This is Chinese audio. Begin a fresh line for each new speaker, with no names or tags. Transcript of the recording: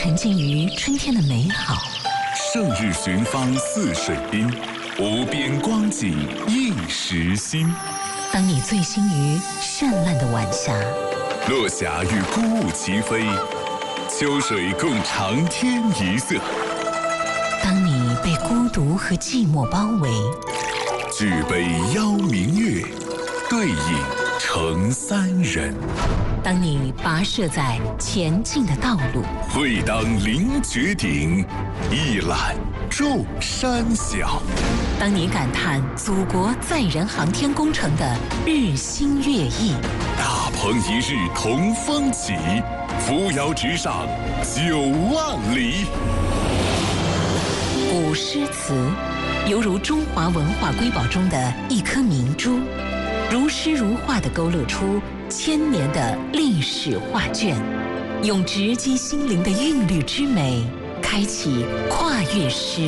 沉浸于春天的美好，
胜日寻芳泗水滨，无边光景映时新。
当你醉心于绚烂的晚霞，
落霞与孤鹜齐飞，秋水共长天一色。
当你被孤独和寂寞包围，
举杯邀明月，对影成三人。
当你跋涉在前进的道路，
会当凌绝顶，一览众山小。
当你感叹祖国载人航天工程的日新月异，
大鹏一日同风起，扶摇直上9万里。
古诗词犹如中华文化瑰宝中的一颗明珠，如诗如画地勾勒出千年的历史画卷，用直击心灵的韵律之美，开启跨越时